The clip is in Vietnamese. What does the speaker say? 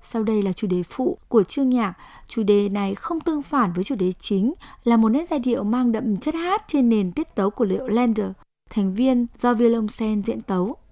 Sau đây là chủ đề phụ của chương nhạc. Chủ đề này không tương phản với chủ đề chính, là một nét giai điệu mang đậm chất hát trên nền tiết tấu của liệu Länder, thành viên do violoncelle diễn tấu.